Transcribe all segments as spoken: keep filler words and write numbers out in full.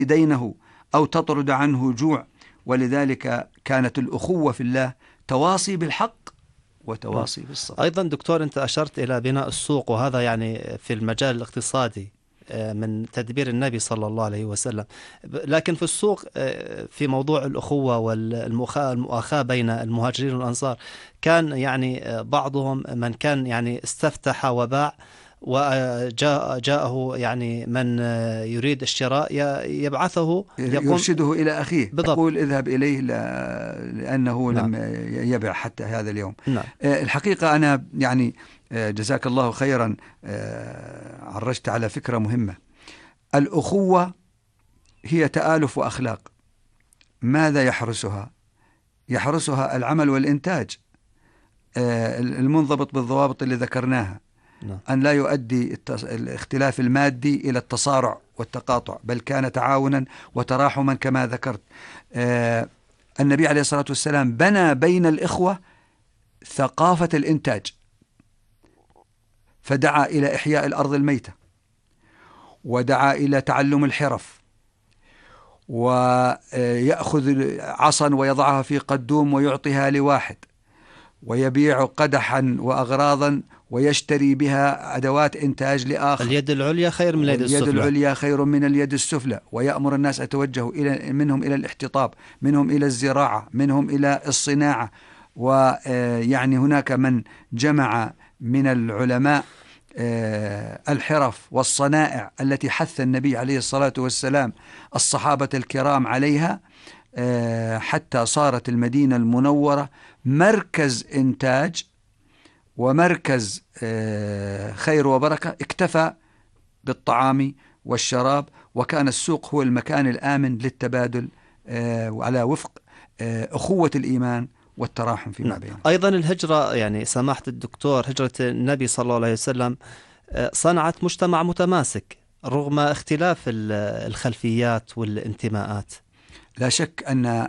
دينه أو تطرد عنه جوع. ولذلك كانت الأخوة في الله تواصي بالحق وتواصي بالصبر. أيضا دكتور أنت أشرت إلى بناء السوق، وهذا يعني في المجال الاقتصادي من تدبير النبي صلى الله عليه وسلم. لكن في السوق في موضوع الأخوة والمؤاخاة بين المهاجرين والأنصار، كان يعني بعضهم من كان يعني استفتح وباع، وجاء جاءه يعني من يريد الشراء يبعثه يرشده إلى أخيه، بالضبط. يقول اذهب إليه لأنه نعم. لم يبع حتى هذا اليوم. نعم. الحقيقة أنا يعني جزاك الله خيرا عرجت على فكرة مهمة. الأخوة هي تآلف وأخلاق. ماذا يحرسها؟ يحرسها العمل والإنتاج المنضبط بالضوابط اللي ذكرناها. نعم. أن لا يؤدي الاختلاف المادي إلى التصارع والتقاطع، بل كان تعاونا وتراحما كما ذكرت. آه النبي عليه الصلاة والسلام بنى بين الإخوة ثقافة الإنتاج، فدعا إلى إحياء الأرض الميتة، ودعا إلى تعلم الحرف، ويأخذ عصا ويضعها في قدوم ويعطيها لواحد، ويبيع قدحا وأغراضا ويشتري بها أدوات إنتاج لآخر. اليد العليا خير من اليد السفلى. اليد العليا خير من اليد السفلى. ويأمر الناس أن يتوجهوا إلى منهم إلى الاحتطاب، منهم إلى الزراعة، منهم إلى الصناعة. ويعني هناك من جمع من العلماء الحرف والصنائع التي حث النبي عليه الصلاة والسلام الصحابة الكرام عليها، حتى صارت المدينة المنورة مركز إنتاج ومركز خير وبركة. اكتفى بالطعام والشراب، وكان السوق هو المكان الآمن للتبادل وعلى وفق أخوة الإيمان والتراحم فيما بينهم. أيضا الهجرة، يعني سماحة الدكتور، هجرة النبي صلى الله عليه وسلم صنعت مجتمع متماسك رغم اختلاف الخلفيات والانتماءات. لا شك أن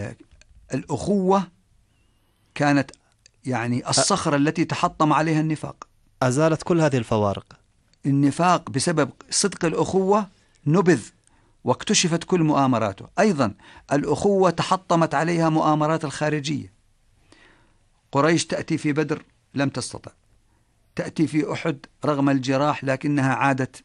الأخوة كانت يعني الصخرة التي تحطم عليها النفاق. أزالت كل هذه الفوارق. النفاق بسبب صدق الأخوة نبذ واكتشفت كل مؤامراته. أيضا الأخوة تحطمت عليها مؤامرات الخارجية. قريش تأتي في بدر لم تستطع، تأتي في أحد رغم الجراح لكنها عادت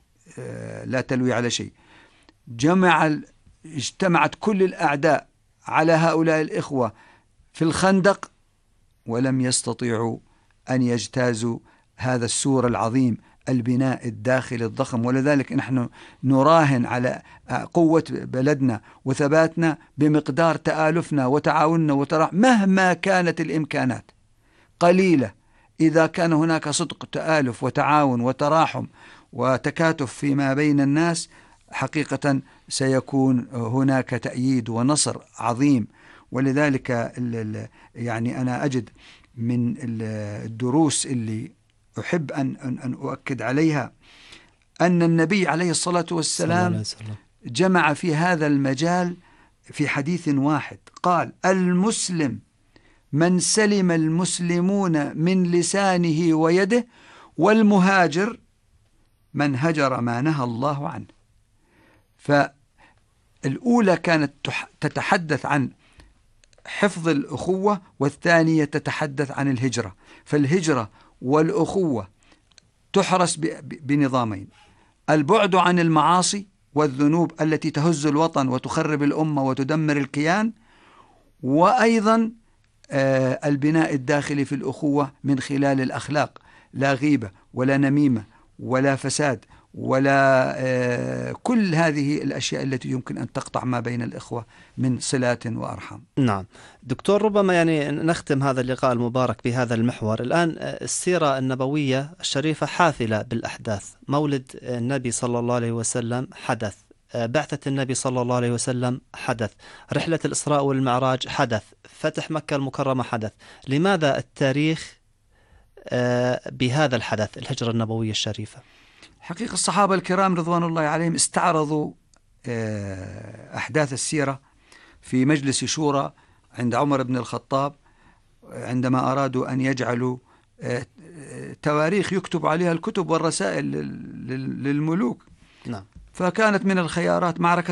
لا تلوي على شيء. جمع اجتمعت كل الأعداء على هؤلاء الإخوة في الخندق ولم يستطيعوا أن يجتازوا هذا السور العظيم، البناء الداخلي الضخم. ولذلك نحن نراهن على قوة بلدنا وثباتنا بمقدار تآلفنا وتعاوننا وتراحم. مهما كانت الإمكانات قليلة، إذا كان هناك صدق تآلف وتعاون وتراحم وتكاتف فيما بين الناس، حقيقة سيكون هناك تأييد ونصر عظيم. ولذلك يعني أنا أجد من الدروس اللي أحب أن أن أؤكد عليها أن النبي عليه الصلاة والسلام جمع في هذا المجال في حديث واحد. قال: المسلم من سلم المسلمون من لسانه ويده، والمهاجر من هجر ما نهى الله عنه. فالأولى كانت تتحدث عن حفظ الأخوة، والثانية تتحدث عن الهجرة. فالهجرة والأخوة تحرس بنظامين: البعد عن المعاصي والذنوب التي تهز الوطن وتخرب الأمة وتدمر الكيان، وأيضا البناء الداخلي في الأخوة من خلال الأخلاق، لا غيبة ولا نميمة ولا فساد ولا كل هذه الأشياء التي يمكن أن تقطع ما بين الإخوة من صلات وأرحام. نعم دكتور، ربما يعني نختم هذا اللقاء المبارك بهذا المحور. الآن السيرة النبوية الشريفة حافلة بالأحداث. مولد النبي صلى الله عليه وسلم حدث، بعثة النبي صلى الله عليه وسلم حدث، رحلة الإسراء والمعراج حدث، فتح مكة المكرمة حدث. لماذا التاريخ بهذا الحدث، الهجرة النبوية الشريفة؟ حقيقة الصحابة الكرام رضوان الله عليهم استعرضوا أحداث السيرة في مجلس شورى عند عمر بن الخطاب عندما أرادوا أن يجعلوا تواريخ يكتب عليها الكتب والرسائل للملوك. نعم. فكانت من الخيارات معركة